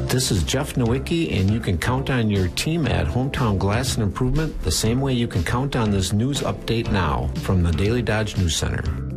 This is Jeff Nowicki, and you can count on your team at Hometown Glass and Improvement the same way you can count on this news update now from the Daily Dodge News Center.